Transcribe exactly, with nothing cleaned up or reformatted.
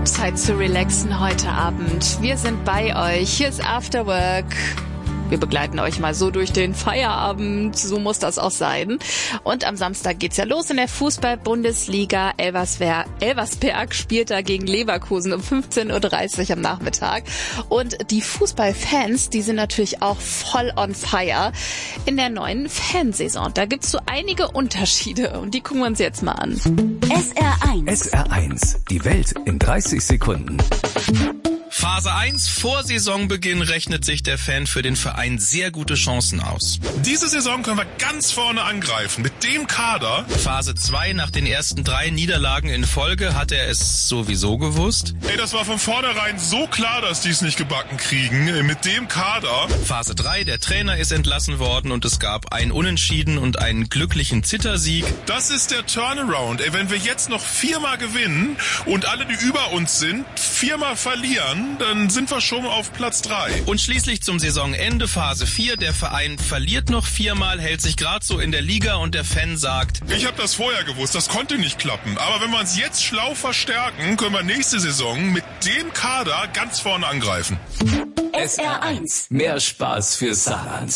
Zeit zu relaxen heute Abend. Wir sind bei euch. Hier ist After Work. Wir begleiten euch mal so durch den Feierabend. So muss das auch sein. Und am Samstag geht's ja los in der Fußball-Bundesliga. Elversberg, Elversberg spielt da gegen Leverkusen um fünfzehn Uhr dreißig am Nachmittag. Und die Fußballfans, die sind natürlich auch voll on fire in der neuen Fansaison. Da gibt's so einige Unterschiede und die gucken wir uns jetzt mal an. S R eins. S R eins. Die Welt in dreißig Sekunden. Phase eins, vor Saisonbeginn rechnet sich der Fan für den Verein sehr gute Chancen aus. Diese Saison können wir ganz vorne angreifen, mit dem Kader. Phase zwei, nach den ersten drei Niederlagen in Folge hat er es sowieso gewusst. Ey, das war von vornherein so klar, dass die es nicht gebacken kriegen, mit dem Kader. Phase drei, der Trainer ist entlassen worden und es gab ein Unentschieden und einen glücklichen Zittersieg. Das ist der Turnaround. Ey, wenn wir jetzt noch viermal gewinnen und alle, die über uns sind, viermal verlieren, dann sind wir schon auf Platz drei. Und schließlich zum Saisonende Phase vier. Der Verein verliert noch viermal, hält sich gerade so in der Liga und der Fan sagt: Ich habe das vorher gewusst, das konnte nicht klappen. Aber wenn wir uns jetzt schlau verstärken, können wir nächste Saison mit dem Kader ganz vorne angreifen. S R eins. Mehr Spaß für Saarland.